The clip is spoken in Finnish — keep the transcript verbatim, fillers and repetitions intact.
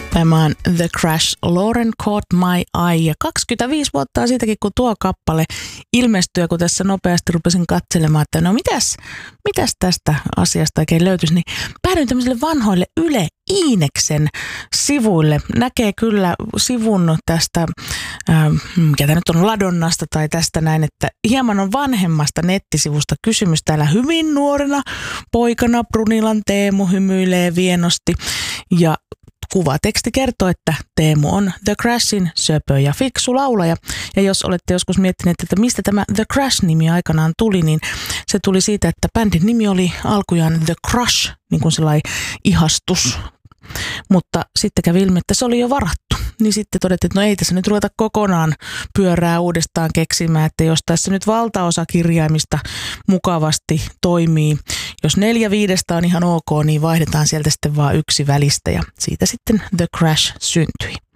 Tämä on The Crash, Lauren Caught My Eye. Ja kaksikymmentäviisi vuotta siitäkin, kun tuo kappale ilmestyi, kun tässä nopeasti rupesin katselemaan, että no mitäs, mitäs tästä asiasta oikein löytyisi, niin päädyin tämmöiselle vanhoille Yle Iineksen sivuille. Näkee kyllä sivun tästä, äh, mikä tämä nyt on, Ladonnasta tai tästä näin, että hieman on vanhemmasta nettisivusta kysymys. Täällä hyvin nuorena poikana Brunilan Teemu hymyilee vienosti ja kuvateksti kertoo, että Teemu on The Crashin söpö ja fiksu laulaja. Ja jos olette joskus miettineet, että mistä tämä The Crash-nimi aikanaan tuli, niin se tuli siitä, että bändin nimi oli alkujaan The Crush, niin kuin sellainen ihastus. Mutta sitten kävi ilmi, että se oli jo varattu. Niin sitten todettiin, että no ei tässä nyt ruveta kokonaan pyörää uudestaan keksimään, että jos tässä nyt valtaosa kirjaimista mukavasti toimii, jos neljä viidestä on ihan ok, niin vaihdetaan sieltä sitten vaan yksi välistä ja siitä sitten The Crash syntyi.